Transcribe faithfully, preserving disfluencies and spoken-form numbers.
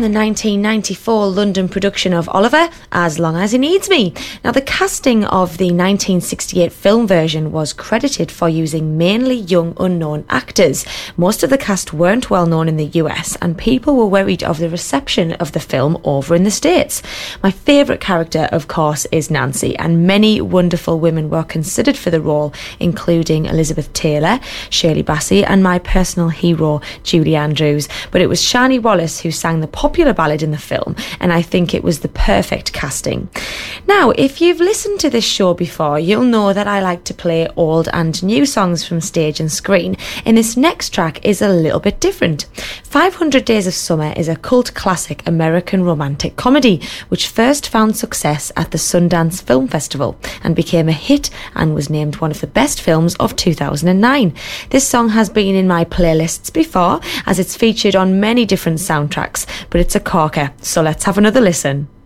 the nineteen ninety-four London production of Oliver, As Long As He Needs Me. Now, the casting of the nineteen sixty-eight film version was credited for using mainly young unknown actors. Most of the cast weren't well known in the U S, and people were worried of the reception of the film over in the States. My favourite character, of course, is Nancy, and many wonderful women were considered for the role, including Elizabeth Taylor, Shirley Bassey, and my personal hero, Julie Andrews. But it was Shani Wallace who sang the popular ballad in the film, and I think it was the perfect casting. Now, if you've listened to this show before, you'll know that I like to play old and new songs from stage and screen, and this next track is a little bit different. five hundred Days of Summer is a cult classic American romantic comedy, which first found success at the Sundance Film Festival and became a hit and was named one of the best films of two thousand nine. This song has been in my playlists before, as it's featured on many different soundtracks, but it's a corker, so let's have another listen.